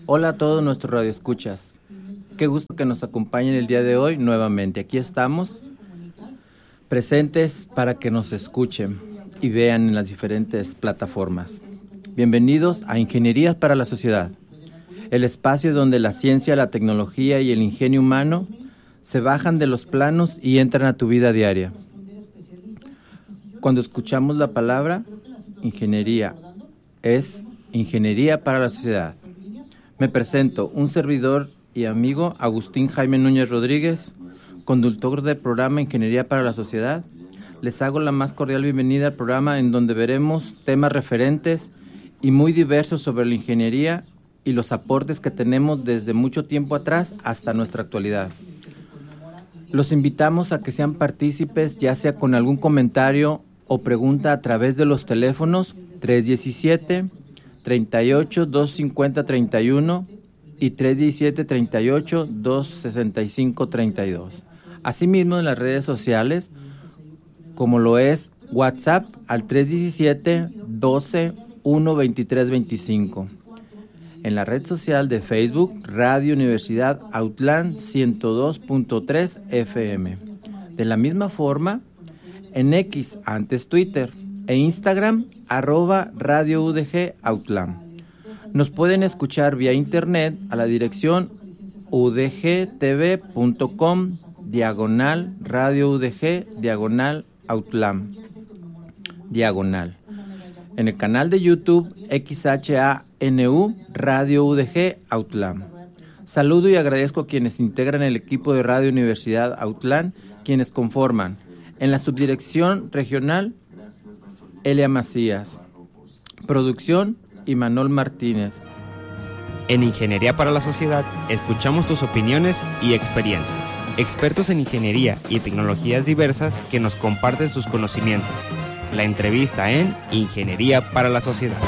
Hola a todos nuestros radioescuchas. Qué gusto que nos acompañen el día de hoy nuevamente. Aquí estamos presentes para que nos escuchen y vean en las diferentes plataformas. Bienvenidos a Ingenierías para la Sociedad, el espacio donde la ciencia, la tecnología y el ingenio humano se bajan de los planos y entran a tu vida diaria. Cuando escuchamos la palabra ingeniería, es Ingeniería para la Sociedad. Me presento, un servidor y amigo, Agustín Jaime Núñez Rodríguez, conductor del programa Ingeniería para la Sociedad. Les hago la más cordial bienvenida al programa en donde veremos temas referentes y muy diversos sobre la ingeniería y los aportes que tenemos desde mucho tiempo atrás hasta nuestra actualidad. Los invitamos a que sean partícipes, ya sea con algún comentario o pregunta a través de los teléfonos 317-38-250-31 y 317-38-265-32. Asimismo en las redes sociales, como lo es WhatsApp al 317-12-12325. En la red social de Facebook, Radio Universidad Autlán 102.3 FM. De la misma forma, en X, antes Twitter, e Instagram, @Radio UDG Autlán. Nos pueden escuchar vía internet a la dirección udgtv.com/Radio UDG/Autlán. En el canal de YouTube XHANU Radio UDG Autlán. Saludo y agradezco a quienes integran el equipo de Radio Universidad Autlán, quienes conforman en la subdirección regional Elia Macías, producción Imanol Martínez. En Ingeniería para la Sociedad escuchamos tus opiniones y experiencias. Expertos en ingeniería y tecnologías diversas que nos comparten sus conocimientos. La entrevista en Ingeniería para la Sociedad.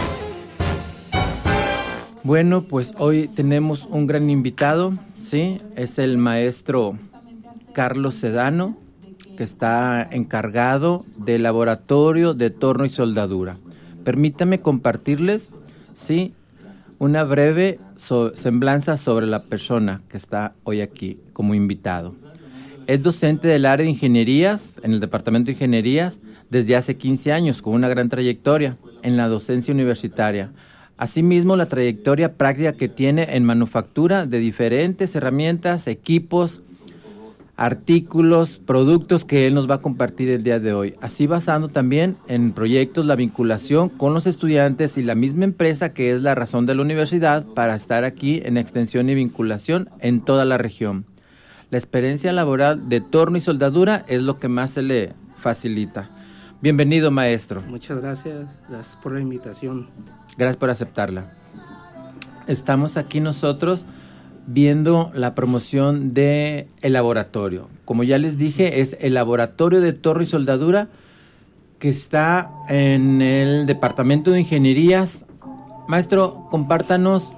Bueno, pues hoy tenemos un gran invitado, ¿sí? Es el maestro Carlos Sedano, que está encargado del laboratorio de torno y soldadura. Permítame compartirles, ¿sí?, una breve semblanza sobre la persona que está hoy aquí como invitado. Es docente del área de ingenierías, en el departamento de ingenierías, desde hace 15 años, con una gran trayectoria en la docencia universitaria. Asimismo, la trayectoria práctica que tiene en manufactura de diferentes herramientas, equipos, artículos, productos que él nos va a compartir el día de hoy. Así basando también en proyectos la vinculación con los estudiantes y la misma empresa que es la razón de la universidad para estar aquí en extensión y vinculación en toda la región. La experiencia laboral de torno y soldadura es lo que más se le facilita. Bienvenido, maestro. Muchas gracias por la invitación. Gracias por aceptarla. Estamos aquí nosotros viendo la promoción del laboratorio. Como ya les dije, es el laboratorio de torno y soldadura que está en el departamento de ingenierías. Maestro, compártanos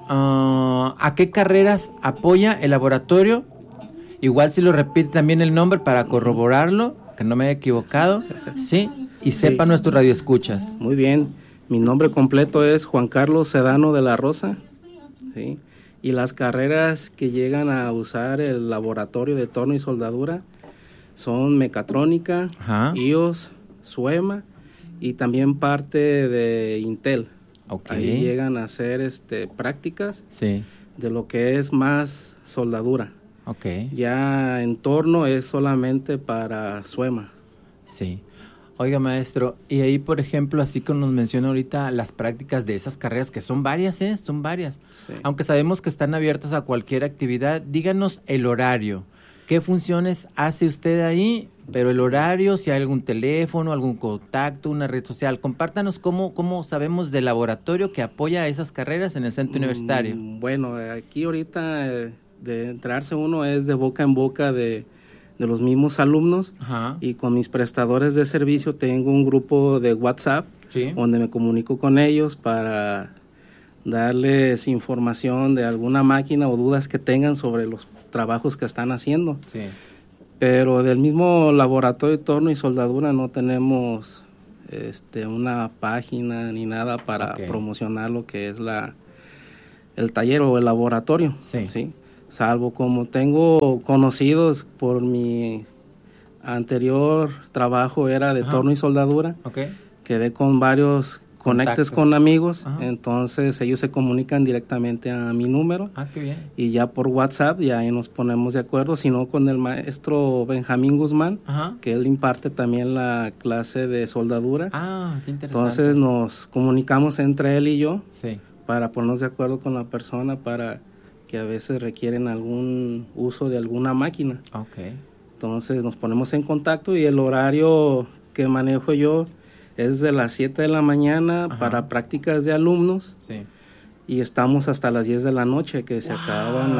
a qué carreras apoya el laboratorio. Igual si lo repite también el nombre para corroborarlo, que no me haya equivocado, ¿sí? Y sepa nuestro radioescuchas. Muy bien, mi nombre completo es Juan Carlos Sedano de la Rosa, ¿sí? Y las carreras que llegan a usar el laboratorio de torno y soldadura son mecatrónica, IOS, SUEMA y también parte de Intel. Okay. Ahí llegan a hacer prácticas, sí, de lo que es más soldadura. Okay. Ya en torno es solamente para SUEMA. Sí. Oiga, maestro, y ahí, por ejemplo, así como nos menciona ahorita las prácticas de esas carreras, que son varias, son varias. Sí. Aunque sabemos que están abiertas a cualquier actividad, díganos el horario. ¿Qué funciones hace usted ahí? Pero el horario, si hay algún teléfono, algún contacto, una red social. Compártanos cómo sabemos del laboratorio que apoya a esas carreras en el centro universitario. Bueno, aquí ahorita de entrarse uno es de boca en boca de los mismos alumnos. Ajá. Y con mis prestadores de servicio tengo un grupo de WhatsApp, sí, donde me comunico con ellos para darles información de alguna máquina o dudas que tengan sobre los trabajos que están haciendo. Sí. Pero del mismo laboratorio de torno y soldadura no tenemos una página ni nada para promocionar lo que es el taller o el laboratorio. Sí. ¿Sí? Salvo como tengo conocidos por mi anterior trabajo era de torno y soldadura. Okay. Quedé con varios conectes con amigos, entonces ellos se comunican directamente a mi número. Qué bien. Y ya por WhatsApp ya ahí nos ponemos de acuerdo, sino con el maestro Benjamín Guzmán, que él imparte también la clase de soldadura. Qué interesante. Entonces nos comunicamos entre él y yo sí. para ponernos de acuerdo con la persona para que a veces requieren algún uso de alguna máquina. Okay. Entonces nos ponemos en contacto y el horario que manejo yo es de las 7 de la mañana para prácticas de alumnos. Sí. Y estamos hasta las 10 de la noche que se acaban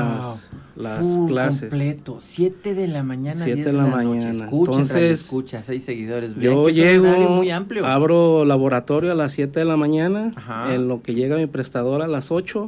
las clases. Completo, 7 de la mañana, 7 de la mañana. Noche. Escuchen, entonces, escucha, 6 seguidores. Yo llego, muy amplio. Abro laboratorio a las 7 de la mañana, en lo que llega mi prestador a las 8.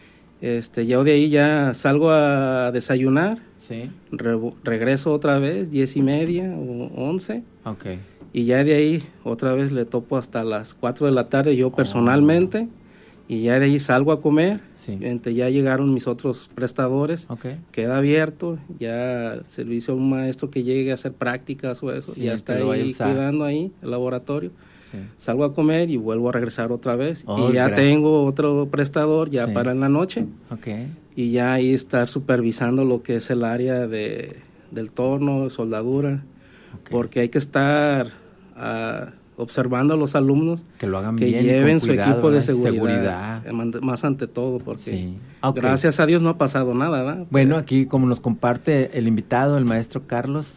Yo de ahí ya salgo a desayunar. Sí. Regreso otra vez, 10:30 o 11. Okay. Y ya de ahí otra vez le topo hasta las 4 de la tarde yo personalmente. Y ya de ahí salgo a comer. Sí. Ya llegaron mis otros prestadores. Okay. Queda abierto. Ya el servicio a un maestro que llegue a hacer prácticas o eso. Ya está ahí cuidando ahí el laboratorio. Sí. Salgo a comer y vuelvo a regresar otra vez. Y ya tengo otro prestador ya para en la noche. Okay. Y ya ahí estar supervisando lo que es el área del torno, soldadura. Okay. Porque hay que estar observando a los alumnos que lo hagan que bien, lleven con cuidado, su equipo de seguridad. Más ante todo, porque gracias a Dios no ha pasado nada, ¿verdad? Bueno, aquí como nos comparte el invitado, el maestro Carlos,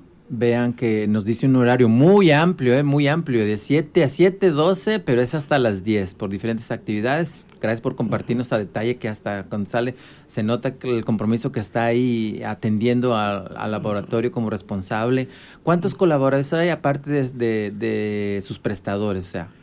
vean que nos dice un horario muy amplio, de 7 a 7:12, pero es hasta las 10, por diferentes actividades. Gracias por compartirnos a detalle, que hasta cuando sale se nota que el compromiso que está ahí atendiendo al laboratorio como responsable. ¿Cuántos colaboradores hay aparte de sus prestadores? O sea,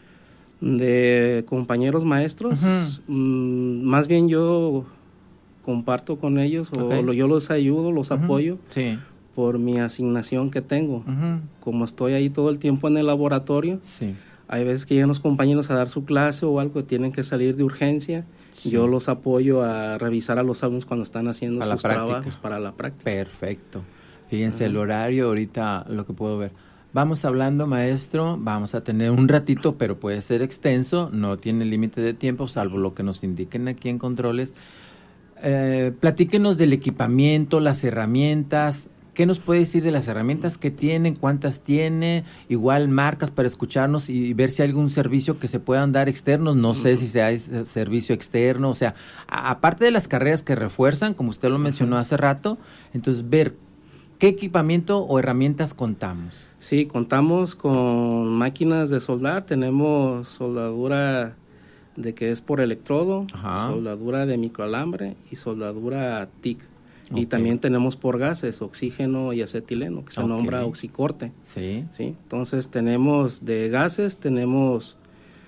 de compañeros maestros, más bien yo comparto con ellos, o yo los ayudo, los apoyo. Sí. Por mi asignación que tengo. Como estoy ahí todo el tiempo en el laboratorio, hay veces que llegan los compañeros a dar su clase o algo, tienen que salir de urgencia. Yo los apoyo a revisar a los alumnos cuando están haciendo sus trabajos para la práctica. Perfecto. Fíjense el horario ahorita, lo que puedo ver. Vamos hablando, maestro, vamos a tener un ratito, pero puede ser extenso, no tiene límite de tiempo, salvo lo que nos indiquen aquí en controles. Platíquenos del equipamiento, las herramientas. ¿Qué nos puede decir de las herramientas que tienen? ¿Cuántas tiene? Igual marcas para escucharnos y ver si hay algún servicio que se puedan dar externos. No sé si hay servicio externo. O sea, aparte de las carreras que refuerzan, como usted lo mencionó hace rato, entonces ver qué equipamiento o herramientas contamos. Sí, contamos con máquinas de soldar. Tenemos soldadura de que es por electrodo, soldadura de microalambre y soldadura TIC. Y también tenemos por gases, oxígeno y acetileno, que se nombra oxicorte. Sí. Entonces tenemos de gases, tenemos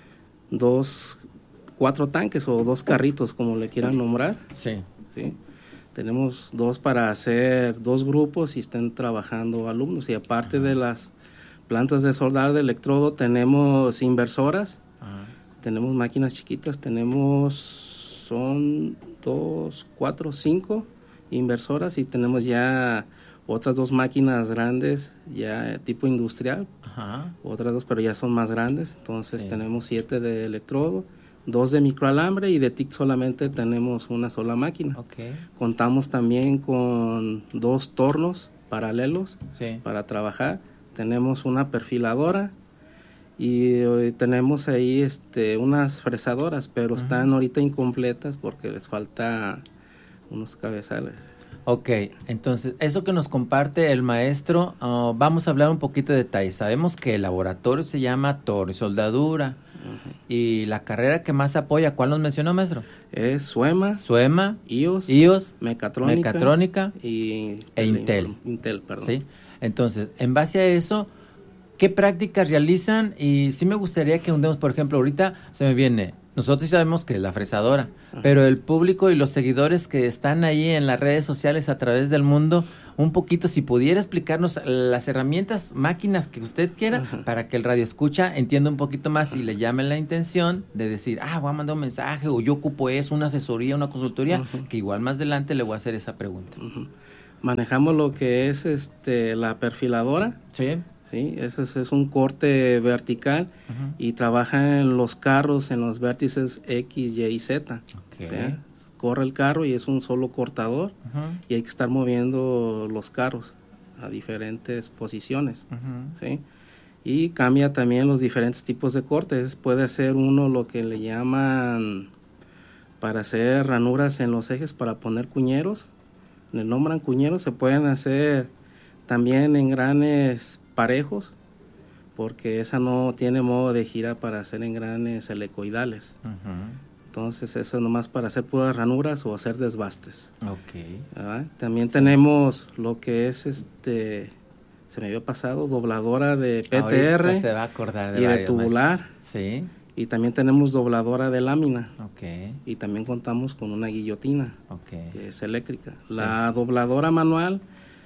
4 tanques o 2 carritos, como le quieran nombrar. Sí. Tenemos 2 para hacer 2 grupos y estén trabajando alumnos. Y aparte de las plantas de soldar de electrodo, tenemos inversoras, tenemos máquinas chiquitas, son 2, 4, 5 inversoras y tenemos ya otras 2 máquinas grandes ya tipo industrial, otras 2 pero ya son más grandes, entonces tenemos 7 de electrodo, 2 de microalambre y de TIC solamente tenemos una sola máquina. Contamos también con 2 tornos paralelos para trabajar, tenemos una perfiladora y tenemos ahí unas fresadoras, pero están ahorita incompletas porque les falta unos cabezales. Ok, entonces, eso que nos comparte el maestro, vamos a hablar un poquito de detalles. Sabemos que el laboratorio se llama torno y soldadura, y la carrera que más apoya, ¿cuál nos mencionó, maestro? Es SUEMA, IOS, Mecatrónica e Intel. ¿Sí? Entonces, en base a eso, ¿qué prácticas realizan? Y sí me gustaría que hundemos, por ejemplo, ahorita se me viene Nosotros sabemos que es la fresadora, pero el público y los seguidores que están ahí en las redes sociales a través del mundo, un poquito, si pudiera explicarnos las herramientas, máquinas que usted quiera, para que el radio escucha entienda un poquito más y le llame la intención de decir, voy a mandar un mensaje, o yo ocupo eso, una asesoría, una consultoría, que igual más adelante le voy a hacer esa pregunta. Manejamos lo que es la perfiladora. Sí. Sí, ese es un corte vertical y trabaja en los carros, en los vértices X, Y y Z. Okay. ¿Sí? Corre el carro y es un solo cortador y hay que estar moviendo los carros a diferentes posiciones. ¿Sí? Y cambia también los diferentes tipos de cortes. Puede hacer uno lo que le llaman para hacer ranuras en los ejes para poner cuñeros. Le nombran cuñeros, se pueden hacer también engranes parejos, porque esa no tiene modo de gira para hacer engranes helicoidales. Entonces eso nomás para hacer puras ranuras o hacer desbastes. Okay. También tenemos lo que es se me había pasado, dobladora de PTR. Ahorita se va a acordar de y de tubular. Maestro. Sí. Y también tenemos dobladora de lámina. Okay. Y también contamos con una guillotina, okay, que es eléctrica. Sí. La dobladora manual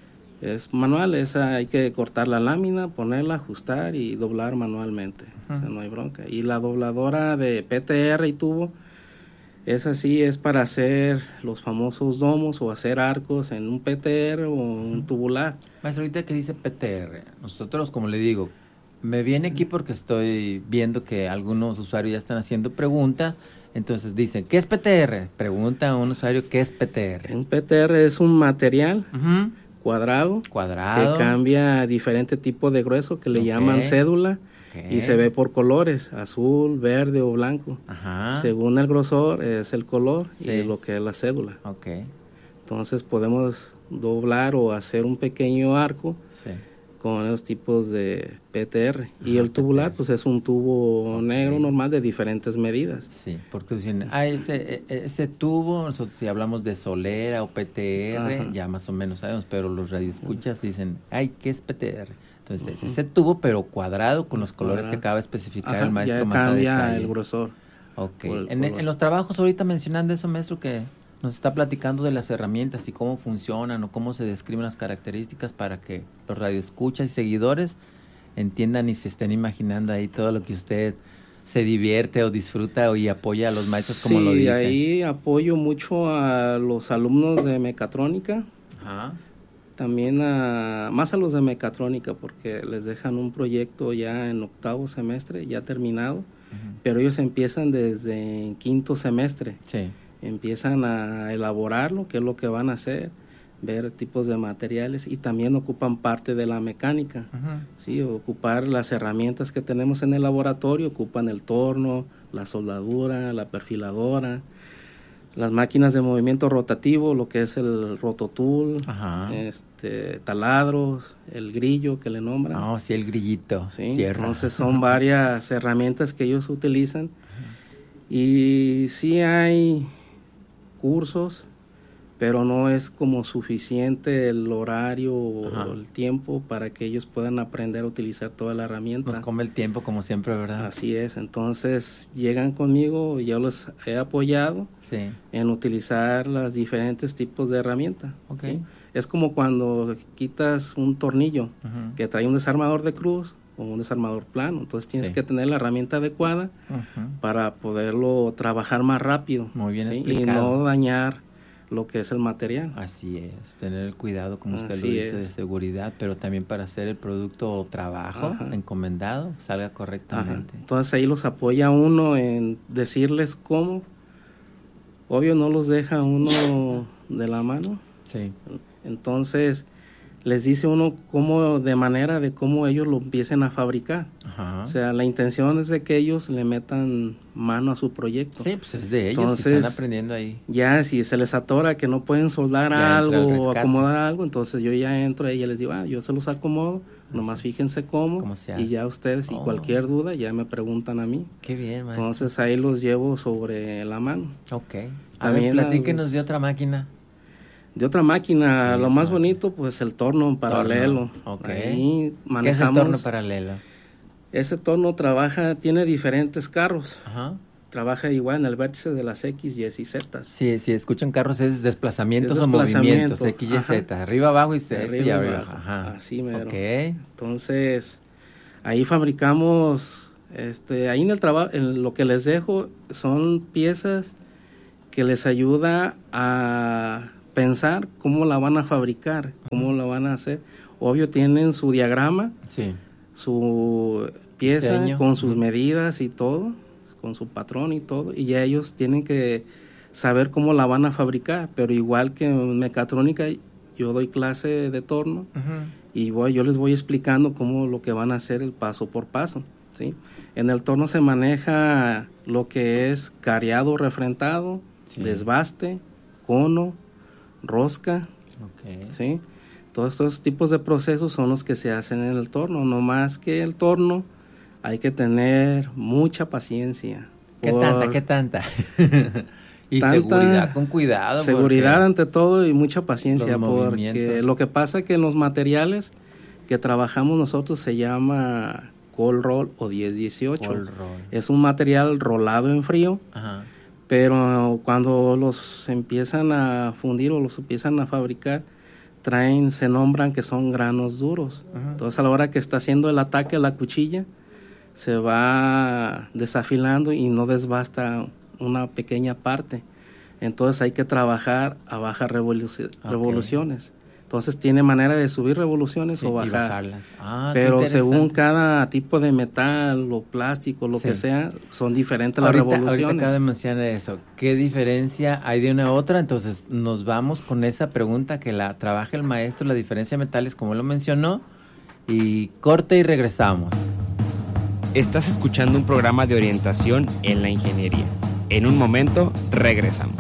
es manual, esa hay que cortar la lámina, ponerla, ajustar y doblar manualmente. O sea, no hay bronca. Y la dobladora de PTR y tubo, esa sí es para hacer los famosos domos o hacer arcos en un PTR o un tubular. Maestro, ahorita que dice PTR, nosotros, como le digo, me viene aquí porque estoy viendo que algunos usuarios ya están haciendo preguntas. Entonces dicen, ¿qué es PTR? Pregunta a un usuario, ¿qué es PTR? Un PTR es un material cuadrado que cambia a diferente tipo de grueso que le llaman cédula y se ve por colores, azul, verde o blanco. Según el grosor es el color y lo que es la cédula. Entonces podemos doblar o hacer un pequeño arco con esos tipos de PTR. Y el tubular pues es un tubo negro normal de diferentes medidas. Sí, porque dicen, ese tubo, nosotros si hablamos de solera o PTR, ya más o menos sabemos, pero los radioescuchas dicen, ¿qué es PTR? Entonces, ese tubo, pero cuadrado, con los colores que acaba de especificar el maestro más a detalle. Ya cambia el grosor. En los trabajos, ahorita mencionando eso, maestro, que nos está platicando de las herramientas y cómo funcionan o cómo se describen las características para que los radioescuchas y seguidores entiendan y se estén imaginando ahí todo lo que usted se divierte o disfruta y apoya a los maestros, como lo dice. Sí, ahí apoyo mucho a los alumnos de mecatrónica. También más a los de mecatrónica, porque les dejan un proyecto ya en 8º semestre, ya terminado, pero ellos empiezan desde 5º semestre. Empiezan a elaborarlo, qué es lo que van a hacer, ver tipos de materiales y también ocupan parte de la mecánica. Sí, ocupar las herramientas que tenemos en el laboratorio, ocupan el torno, la soldadura, la perfiladora, las máquinas de movimiento rotativo, lo que es el rototool, taladros, el grillo que le nombran. Sí, el grillito. Sí, entonces son varias herramientas que ellos utilizan. Y sí hay cursos, pero no es como suficiente el horario o el tiempo para que ellos puedan aprender a utilizar toda la herramienta. Nos come el tiempo como siempre, ¿verdad? Así es, entonces llegan conmigo y yo los he apoyado en utilizar los diferentes tipos de herramienta. ¿Sí? Es como cuando quitas un tornillo que trae un desarmador de cruz o un desarmador plano, entonces tienes que tener la herramienta adecuada para poderlo trabajar más rápido. Muy bien explicado. Y no dañar lo que es el material. Así es, tener el cuidado, como usted lo dice, de seguridad, pero también para hacer el producto o trabajo encomendado salga correctamente. Entonces ahí los apoya uno en decirles cómo. Obvio no los deja uno de la mano. Entonces les dice uno cómo, de manera de cómo ellos lo empiecen a fabricar. O sea, la intención es de que ellos le metan mano a su proyecto. Sí, pues es de ellos. Entonces, están aprendiendo ahí. Ya, si se les atora que no pueden soldar algo o acomodar algo, entonces yo ya entro y ya les digo, yo se los acomodo, nomás fíjense cómo se hace. Y ya ustedes, si cualquier duda, ya me preguntan a mí. Qué bien, maestro. Entonces ahí los llevo sobre la mano. A ver, platíquenos de otra máquina. De otra máquina, lo más bonito, pues el torno en paralelo. Ahí manejamos. ¿Qué es el torno paralelo? Ese torno tiene diferentes carros. trabaja igual en el vértice de las X, Y y Z. Sí, si escuchan carros es desplazamientos o movimientos, X, Y, Z, arriba, abajo y arriba. Ajá. Así mero. Okay. Entonces, ahí fabricamos, ahí en el trabajo, en lo que les dejo son piezas que les ayuda a pensar cómo la van a fabricar, cómo la van a hacer. Obvio, tienen su diagrama, sí, su pieza diseño, con sus medidas y todo, con su patrón y todo, y ya ellos tienen que saber cómo la van a fabricar. Pero igual que en mecatrónica, yo doy clase de torno, y yo les voy explicando cómo lo que van a hacer el paso por paso, ¿sí? En el torno se maneja lo que es careado refrentado, desbaste, cono, rosca, ¿sí? Todos estos tipos de procesos son los que se hacen en el torno. No más que el torno hay que tener mucha paciencia. ¿Qué tanta? Y seguridad, con cuidado. Seguridad ante todo y mucha paciencia, porque lo que pasa es que en los materiales que trabajamos nosotros se llama cold roll o 1018. Cold roll. Es un material rolado en frío. Ajá. Pero cuando los empiezan a fundir o los empiezan a fabricar, se nombran que son granos duros. Entonces a la hora que está haciendo el ataque a la cuchilla, se va desafilando y no desbasta una pequeña parte. Entonces hay que trabajar a bajas revoluciones. Entonces tiene manera de subir revoluciones o bajar. Bajarlas. Pero según cada tipo de metal o plástico, lo que sea, son diferentes las revoluciones. Ahorita acaba de mencionar eso. ¿Qué diferencia hay de una a otra? Entonces nos vamos con esa pregunta que la trabaja el maestro, la diferencia de metales, como lo mencionó, y corte y regresamos. Estás escuchando un programa de orientación en la ingeniería. En un momento, regresamos.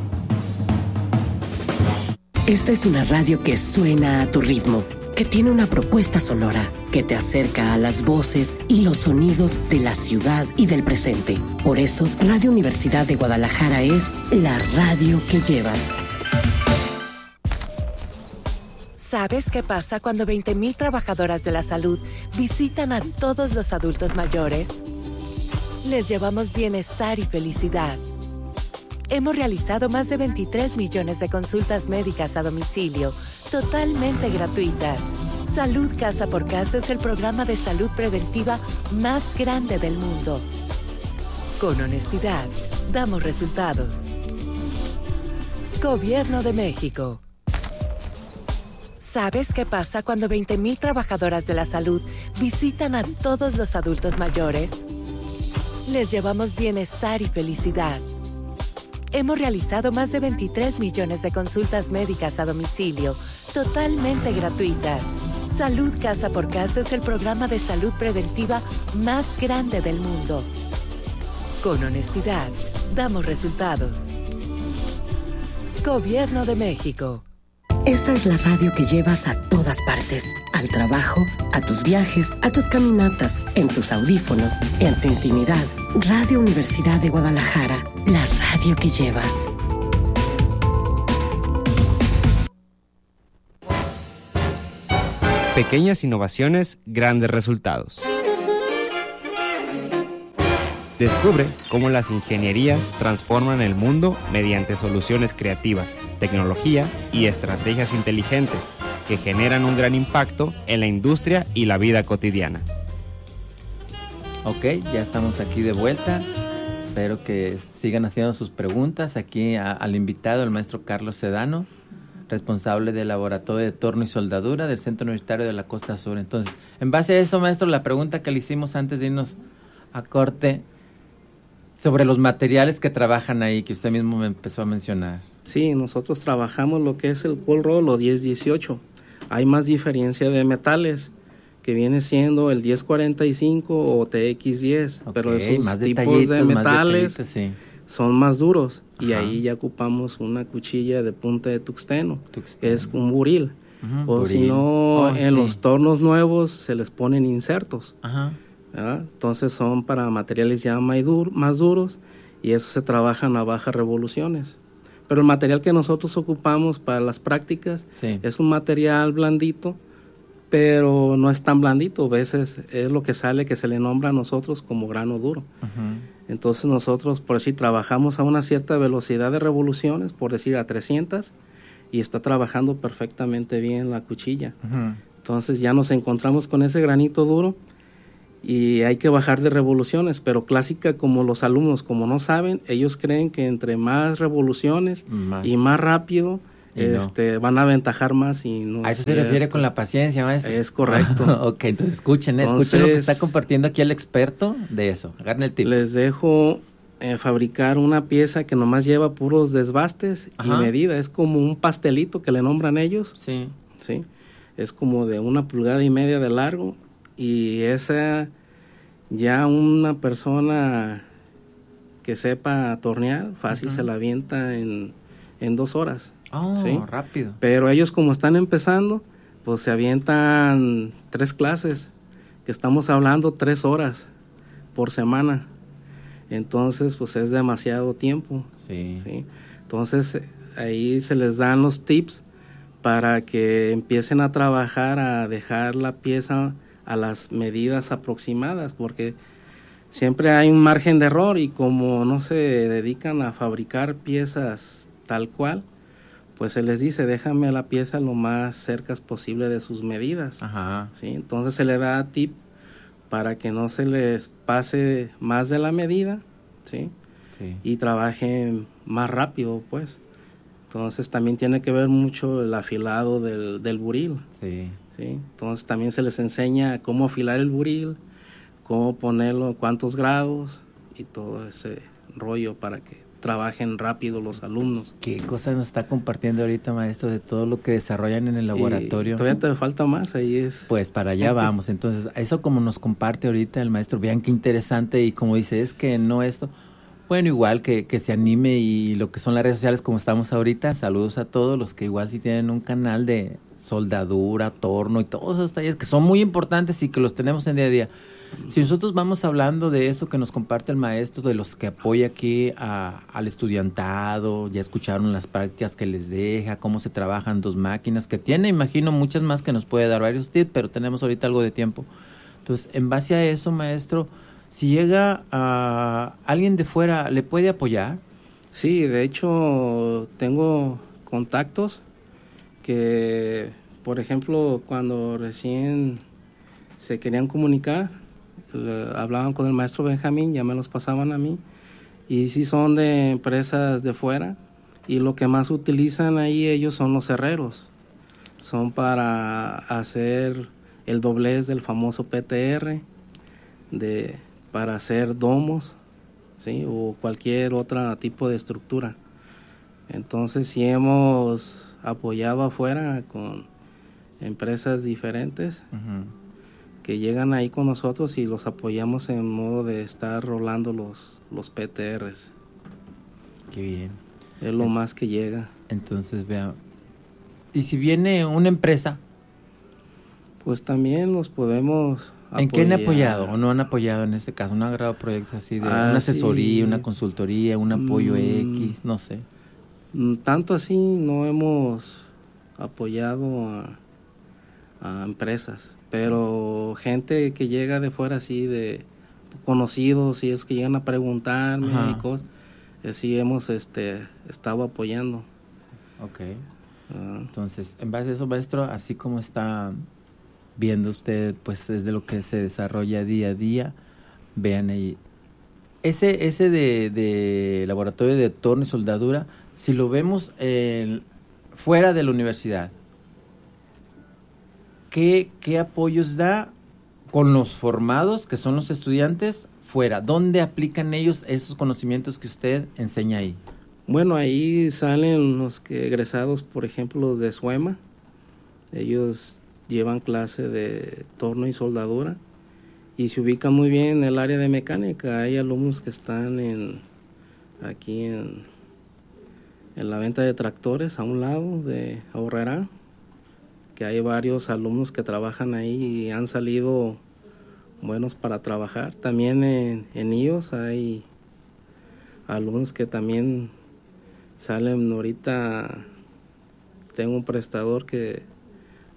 Esta es una radio que suena a tu ritmo, que tiene una propuesta sonora, que te acerca a las voces y los sonidos de la ciudad y del presente. Por eso, Radio Universidad de Guadalajara es la radio que llevas. ¿Sabes qué pasa cuando 20,000 trabajadoras de la salud visitan a todos los adultos mayores? Les llevamos bienestar y felicidad. Hemos realizado más de 23 millones de consultas médicas a domicilio, totalmente gratuitas. Salud Casa por Casa es el programa de salud preventiva más grande del mundo. Con honestidad, damos resultados. Gobierno de México. ¿Sabes qué pasa cuando 20,000 trabajadoras de la salud visitan a todos los adultos mayores? Les llevamos bienestar y felicidad. Hemos realizado más de 23 millones de consultas médicas a domicilio, totalmente gratuitas. Salud Casa por Casa es el programa de salud preventiva más grande del mundo. Con honestidad, damos resultados. Gobierno de México. Esta es la radio que llevas a todas partes. Al trabajo, a tus viajes, a tus caminatas, en tus audífonos, en tu intimidad. Radio Universidad de Guadalajara, la radio que llevas. Pequeñas innovaciones, grandes resultados. Descubre cómo las ingenierías transforman el mundo mediante soluciones creativas, tecnología y estrategias inteligentes que generan un gran impacto en la industria y la vida cotidiana. Ok, ya estamos aquí de vuelta. Espero que sigan haciendo sus preguntas aquí al invitado, el maestro Carlos Sedano, responsable del Laboratorio de Torno y Soldadura del Centro Universitario de la Costa Sur. Entonces, en base a eso, maestro, la pregunta que le hicimos antes de irnos a corte, sobre los materiales que trabajan ahí, que usted mismo me empezó a mencionar. Sí, nosotros trabajamos lo que es el cold roll o 1018. Hay más diferencia de metales, que viene siendo el 1045 o TX10, okay, pero esos tipos de metales son más duros. Ajá. Y ahí ya ocupamos una cuchilla de punta de tuxteno. Es un buril. O si no, los tornos nuevos se les ponen insertos. Ajá. ¿Verdad? Entonces son para materiales ya más duros y eso se trabajan a bajas revoluciones. Pero el material que nosotros ocupamos para las prácticas es un material blandito pero no es tan blandito. A veces es lo que sale, que se le nombra a nosotros como grano duro. Entonces nosotros, por decir, trabajamos a una cierta velocidad de revoluciones, por decir a 300, y está trabajando perfectamente bien la cuchilla. Entonces ya nos encontramos con ese granito duro y hay que bajar de revoluciones, pero clásica, como los alumnos, como no saben, ellos creen que entre más revoluciones y más rápido van a aventajar más, y no. A eso se refiere con la paciencia, maestro. Es correcto. Ok, entonces escuchen lo que está compartiendo aquí el experto de eso. Agarren el tip. Les dejo fabricar una pieza que nomás lleva puros desbastes y medida. Es como un pastelito que le nombran ellos. Sí. Es como de 1,5 pulgadas de largo, y esa ya una persona que sepa tornear fácil se la avienta en 2 horas. Rápido. Pero ellos, como están empezando, pues se avientan 3 clases, que estamos hablando 3 horas por semana. Entonces, pues es demasiado tiempo. Sí. Entonces, ahí se les dan los tips para que empiecen a trabajar, a dejar la pieza a las medidas aproximadas, porque siempre hay un margen de error, y como no se dedican a fabricar piezas tal cual, pues se les dice, déjame la pieza lo más cerca posible de sus medidas. ¿Sí? Entonces se le da tip para que no se les pase más de la medida, ¿sí? Y trabajen más rápido, pues. Entonces también tiene que ver mucho el afilado del buril. ¿Sí? Entonces también se les enseña cómo afilar el buril, cómo ponerlo, cuántos grados y todo ese rollo para que trabajen rápido los alumnos. ¿Qué cosas nos está compartiendo ahorita, maestro, de todo lo que desarrollan en el laboratorio? Todavía te falta más, ahí es. Pues para allá vamos. Entonces, eso como nos comparte ahorita el maestro, vean qué interesante, y como dice, es que no esto. Bueno, igual que se anime, y lo que son las redes sociales como estamos ahorita, saludos a todos los que igual sí tienen un canal de soldadura, torno y todos esos talleres que son muy importantes y que los tenemos en día a día. Si nosotros vamos hablando de eso que nos comparte el maestro, de los que apoya aquí al estudiantado, ya escucharon las prácticas que les deja, cómo se trabajan 2 máquinas, que tiene, imagino, muchas más que nos puede dar varios tips, pero tenemos ahorita algo de tiempo. Entonces, en base a eso, maestro, si llega a alguien de fuera, ¿le puede apoyar? Sí, de hecho, tengo contactos que, por ejemplo, cuando recién se querían comunicar, hablaban con el maestro Benjamín, ya me los pasaban a mí, y sí son de empresas de fuera, y lo que más utilizan ahí ellos son los herreros. Son para hacer el doblez del famoso PTR, para hacer domos, ¿sí? O cualquier otro tipo de estructura. Entonces sí hemos apoyado afuera con empresas diferentes que llegan ahí con nosotros, y los apoyamos en modo de estar rolando los PTRs. Qué bien. Es lo más que llega. Entonces, vea, y si viene una empresa, pues también los podemos apoyar. ¿En qué han apoyado o no han apoyado en este caso? ¿No han agarrado proyectos así de una asesoría, una consultoría, un apoyo X, no sé? Tanto así no hemos apoyado a empresas, pero gente que llega de fuera, así de conocidos, y es que llegan a preguntarme y cosas, sí hemos estado apoyando. Entonces, en base a eso, maestro, así como está viendo usted, pues es de lo que se desarrolla día a día, vean ahí ese de laboratorio de torno y soldadura, si lo vemos fuera de la universidad, ¿qué apoyos da con los formados, que son los estudiantes, fuera? ¿Dónde aplican ellos esos conocimientos que usted enseña ahí? Bueno, ahí salen los que egresados, por ejemplo, los de SUEMA. Ellos llevan clase de torno y soldadura y se ubican muy bien en el área de mecánica. Hay alumnos que están aquí en la venta de tractores a un lado de Aurrera, que hay varios alumnos que trabajan ahí y han salido buenos para trabajar. También en IOS hay alumnos que también salen ahorita. Tengo un prestador que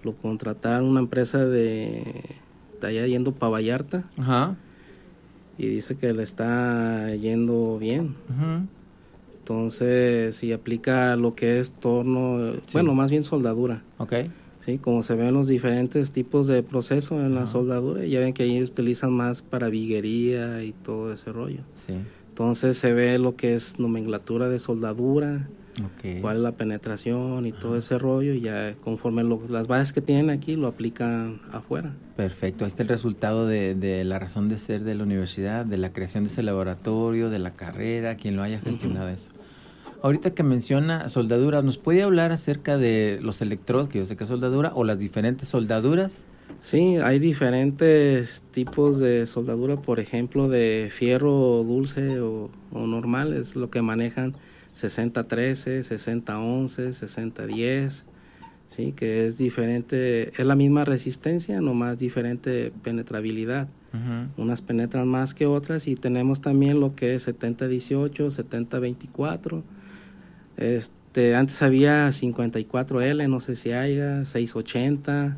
lo contrataron una empresa de allá yendo para Vallarta. Ajá. Y dice que le está yendo bien. Uh-huh. Entonces, si aplica lo que es torno, bueno, más bien soldadura. Okay. Sí, como se ven los diferentes tipos de proceso en la soldadura, ya ven que ellos utilizan más para viguería y todo ese rollo. Sí. Entonces se ve lo que es nomenclatura de soldadura, cuál es la penetración y todo ese rollo, y ya conforme las bases que tienen aquí lo aplican afuera. Perfecto, ahí está el resultado de la razón de ser de la universidad, de la creación de ese laboratorio, de la carrera, quien lo haya gestionado eso. Ahorita que menciona soldadura, ¿nos puede hablar acerca de los electrodos, que yo sé que es soldadura, o las diferentes soldaduras? Sí, hay diferentes tipos de soldadura, por ejemplo, de fierro dulce o normal, es lo que manejan 60-13, 60-11, 60-10, sí, que es diferente, es la misma resistencia, nomás diferente penetrabilidad. Uh-huh. Unas penetran más que otras, y tenemos también lo que es 70-18, 70-24. Antes había 54L, no sé si haya, 680,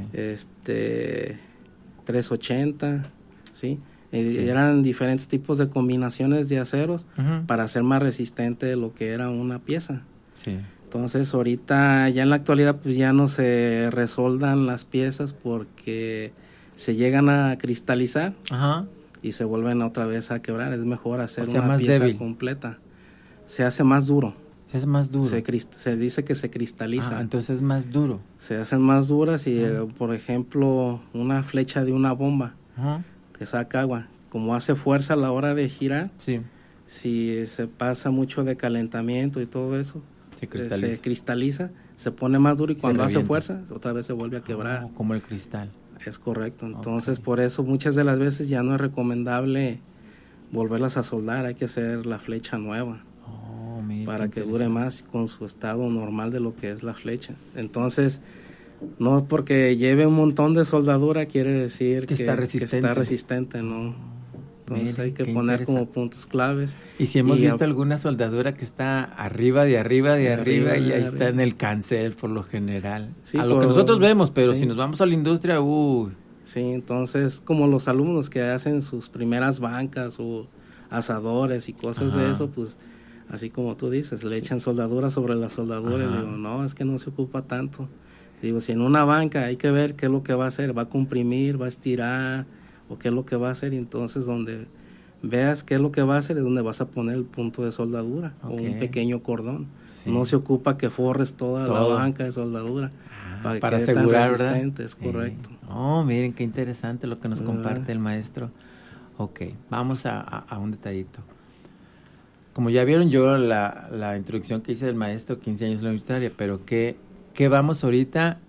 380, ¿sí? Sí. Eran diferentes tipos de combinaciones de aceros para hacer más resistente lo que era una pieza. Sí. Entonces ahorita ya en la actualidad pues ya no se resoldan las piezas porque se llegan a cristalizar. Ajá. Y se vuelven otra vez a quebrar. Es mejor hacer una pieza débil. Completa. Se hace más duro. Se hace más duro. Se dice que se cristaliza. Entonces es más duro. Se hacen más duras y, por ejemplo, una flecha de una bomba que saca agua, como hace fuerza a la hora de girar, sí. Si se pasa mucho de calentamiento y todo eso, se cristaliza, se pone más duro y cuando hace fuerza, otra vez se vuelve a quebrar. Como el cristal. Es correcto. Entonces, por eso muchas de las veces ya no es recomendable volverlas a soldar, hay que hacer la flecha nueva. Para que dure más con su estado normal de lo que es la flecha. Entonces, no porque lleve un montón de soldadura quiere decir que está resistente, ¿no? Entonces hay que poner como puntos claves. Y si hemos visto alguna soldadura que está arriba y ahí está en el cancel por lo general. Sí, a lo que nosotros vemos, pero si nos vamos a la industria, Sí, entonces como los alumnos que hacen sus primeras bancas o asadores y cosas de eso, pues así como tú dices, le echan soldadura sobre la soldadura. Y digo, no, es que no se ocupa tanto. Digo, si en una banca hay que ver qué es lo que va a hacer, va a comprimir, va a estirar, o qué es lo que va a hacer, y entonces donde veas qué es lo que va a hacer es donde vas a poner el punto de soldadura, o un pequeño cordón. Sí. No se ocupa que forres toda la banca de soldadura para que asegurar, tan resistente, es correcto. Miren qué interesante lo que nos comparte el maestro. Ok, vamos a un detallito. Como ya vieron yo la introducción que hice del maestro, 15 años en la universitaria, pero ¿qué vamos ahorita?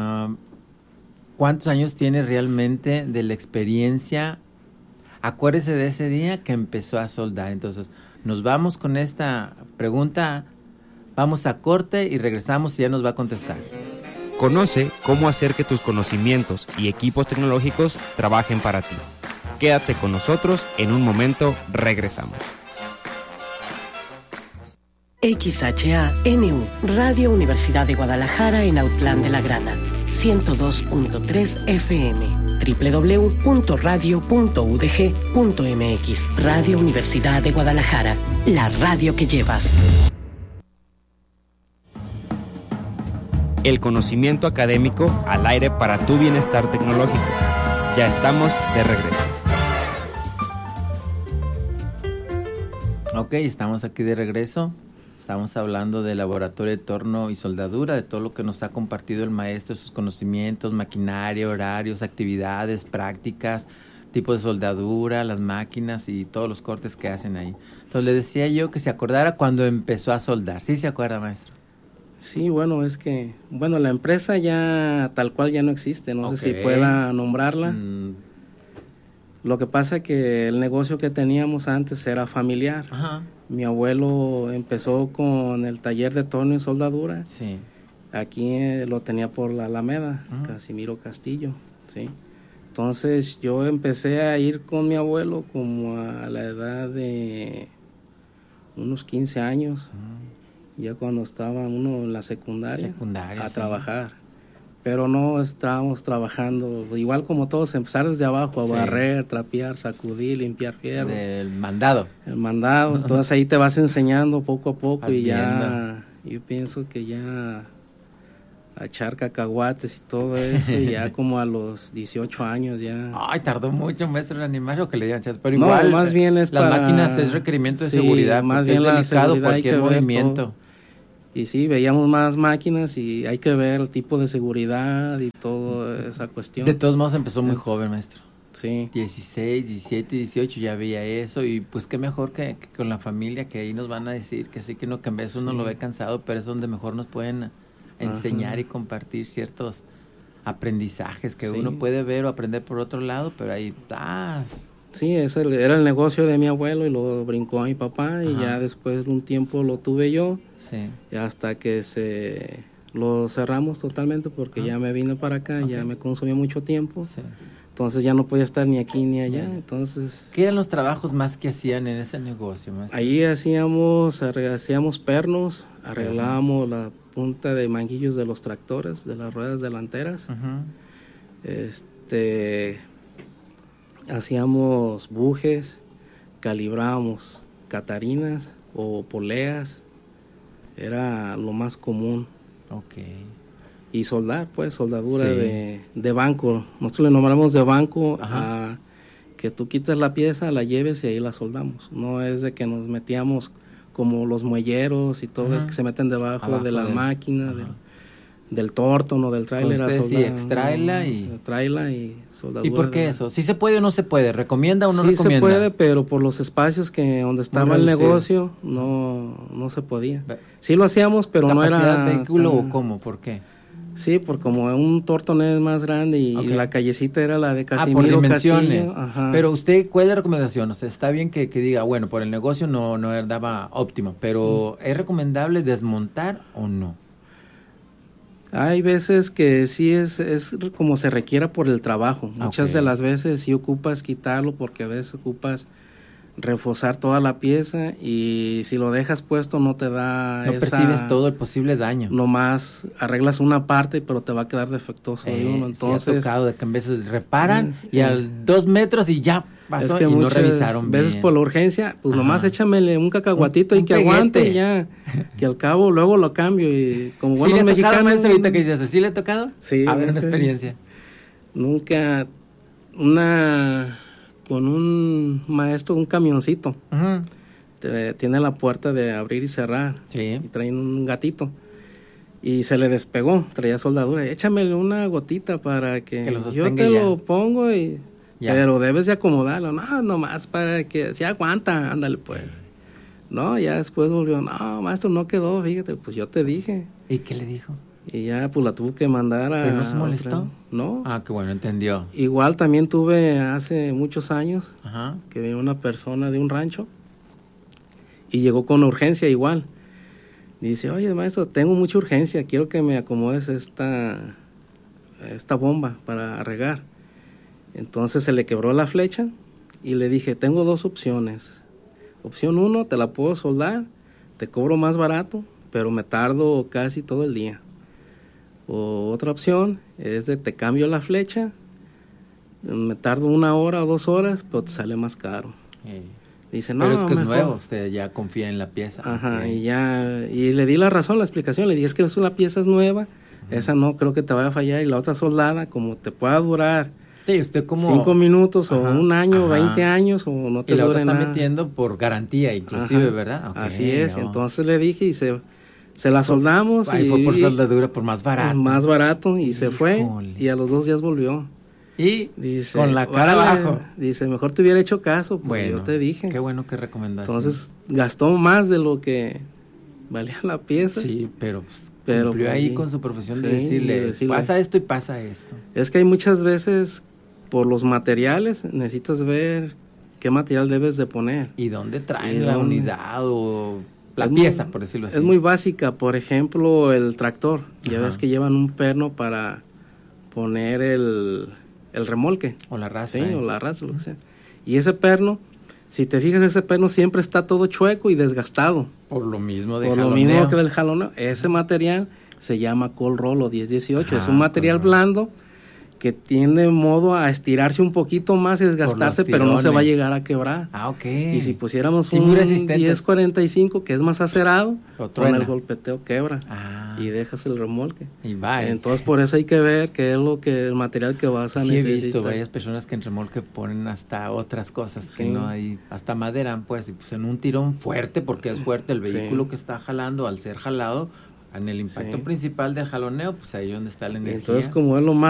¿Cuántos años tiene realmente de la experiencia? Acuérdese de ese día que empezó a soldar. Entonces, nos vamos con esta pregunta, vamos a corte y regresamos y ya nos va a contestar. Conoce cómo hacer que tus conocimientos y equipos tecnológicos trabajen para ti. Quédate con nosotros, en un momento regresamos. XHANU, Radio Universidad de Guadalajara en Autlán de la Grana, 102.3 FM, www.radio.udg.mx. Radio Universidad de Guadalajara, la radio que llevas. El conocimiento académico al aire para tu bienestar tecnológico. Ya estamos de regreso. Ok, estamos aquí de regreso. Estamos hablando del laboratorio de torno y soldadura, de todo lo que nos ha compartido el maestro, sus conocimientos, maquinaria, horarios, actividades, prácticas, tipo de soldadura, las máquinas y todos los cortes que hacen ahí. Entonces le decía yo que se acordara cuando empezó a soldar. ¿Sí se acuerda, maestro? Sí, bueno, es que, la empresa ya tal cual ya no existe, no sé si pueda nombrarla. Lo que pasa es que el negocio que teníamos antes era familiar. Ajá. Mi abuelo empezó con el taller de torno y soldadura. Sí. Aquí lo tenía por la Alameda, Casimiro Castillo, ¿sí? Entonces yo empecé a ir con mi abuelo como a la edad de unos 15 años, ya cuando estaba uno en la secundaria. A trabajar. pero no estábamos trabajando, igual como todos, empezar desde abajo, a barrer, trapear, sacudir, limpiar fierro. El mandado. El mandado, entonces ahí te vas enseñando poco a poco. Vas y ya, viendo. yo pienso que ya a echar cacahuates y todo eso, y ya como a los 18 años ya. Ay, tardó mucho, maestro, en animarse o que le dieran chance, pero No, igual más bien es las para... máquinas es requerimiento de Sí, seguridad, más porque bien la es delicado seguridad hay cualquier que ver movimiento. todo. Y sí, veíamos más máquinas y hay que ver el tipo de seguridad y toda esa cuestión. De todos modos empezó muy joven, maestro. Sí. 16, 17, 18 ya veía eso, y pues qué mejor que con la familia, que ahí nos van a decir que sí, que no, que en vez uno lo ve cansado, pero es donde mejor nos pueden enseñar y compartir ciertos aprendizajes que uno puede ver o aprender por otro lado, pero ahí estás. Sí, era el negocio de mi abuelo y lo brincó a mi papá y ya después de un tiempo lo tuve yo. Sí. Y hasta que lo cerramos totalmente porque ya me vine para acá, ya me consumía mucho tiempo. Sí. Entonces ya no podía estar ni aquí ni allá. Entonces, ¿qué eran los trabajos más que hacían en ese negocio, maestro? ahí hacíamos pernos, arreglábamos la punta de manguillos de los tractores, de las ruedas delanteras. Hacíamos bujes, calibrábamos catarinas o poleas, era lo más común. Y soldar, pues, soldadura de banco. Nosotros le nombramos de banco a que tú quitas la pieza, la lleves y ahí la soldamos. No es de que nos metíamos como los muelleros y todo, es que se meten debajo de la máquina, del tórtono, no del tráiler. Extraela y soldadura. ¿Y por qué eso? ¿Sí se puede o no se puede? ¿Recomienda o no recomienda? Sí se puede, pero por los espacios donde estaba el negocio, no se podía. Sí lo hacíamos, pero no era... ¿Capacidad vehículo o cómo? ¿Por qué? Sí, porque como un tórtono es más grande y la callecita era la de Casimiro por dimensiones. Castillo. Pero usted, ¿cuál es la recomendación? O sea, está bien que diga, bueno, por el negocio no daba óptimo, pero ¿es recomendable desmontar o no? Hay veces que sí es como se requiera por el trabajo. Muchas de las veces sí ocupas quitarlo porque a veces ocupas reforzar toda la pieza y si lo dejas puesto no te da percibes todo el posible daño. Nomás arreglas una parte pero te va a quedar defectuoso uno. Entonces, sí ha tocado de que en veces reparan y al 2 metros y ya pasó, es que y no revisaron veces bien. Por la urgencia, pues nomás échamele un cacahuatito y que peguete. aguante y ya, que al cabo luego lo cambio y como ¿Sí buenos le ha mexicanos. tocado, maestro, ahorita que dices, ¿sí le ha tocado? Sí. A ver, una experiencia. Nunca, con un maestro, un camioncito, tiene la puerta de abrir y cerrar, y traen un gatito, y se le despegó, traía soldadura, échamele una gotita para que yo te lo pongo, pero debes de acomodarlo, no más para que, si aguanta, ándale pues. No, ya después volvió, no, maestro, no quedó, fíjate, pues yo te dije. ¿Y qué le dijo? Y ya, pues la tuve que mandar a... ¿Pero no se molestó? No. Ah, qué bueno, entendió. Igual también tuve hace muchos años que vino una persona de un rancho y llegó con urgencia igual. Dice, oye, maestro, tengo mucha urgencia, quiero que me acomodes esta bomba para regar. Entonces se le quebró la flecha y le dije, tengo 2 opciones. Opción 1, te la puedo soldar, te cobro más barato, pero me tardo casi todo el día. O otra opción es te cambio la flecha, me tardo 1 hora o 2 horas, pero te sale más caro. Dice, no, pero es que mejor. es nuevo, usted ya confía en la pieza. Y le di la razón, la explicación, le dije, es que la pieza es nueva, esa no creo que te vaya a fallar, y la otra soldada, como te pueda durar usted como 5 minutos o 1 año, 20 años, o no te dure nada. Y la otra está metiendo por garantía, inclusive, ¿verdad? Así es, entonces le dije y se la soldamos. Y fue por soldadura, por más barato. Más barato, y se fue, y a los 2 días volvió. Y dice, con la cara abajo. Dice, mejor te hubiera hecho caso, pues bueno, yo te dije. Qué bueno que recomendaste. Entonces, gastó más de lo que valía la pieza. Sí, pero cumplió ahí con su profesión de decirle, pasa esto y pasa esto. Es que hay muchas veces, por los materiales, necesitas ver qué material debes de poner. ¿Y dónde traen la unidad o la pieza, por decirlo así? Es muy básica, por ejemplo, el tractor. Ya ves que llevan un perno para poner el remolque. O la rastra. Sí, o la rastra, lo que sea. Y ese perno, si te fijas, ese perno siempre está todo chueco y desgastado. Por lo mismo de jaloneo. Por lo mismo que del jaloneo. Ese material se llama Cold Roll o 1018. Es un Ajá, material blando que tiene modo a estirarse un poquito más y desgastarse, pero no se va a llegar a quebrar. Ah, ok. Y si pusiéramos Sí, un muy resistente. 1045, que es más acerado, Lo con truena. el golpeteo quebra y dejas el remolque. Y va. Entonces, por eso hay que ver qué es el material que vas a Sí, he necesitar. visto varias personas que en remolque ponen hasta otras cosas que Sí. no hay, hasta madera, pues, y pues en un tirón fuerte, porque es fuerte el vehículo que está jalando, al ser jalado, en el impacto principal del jaloneo, pues ahí es donde está la energía. Entonces, como es lo más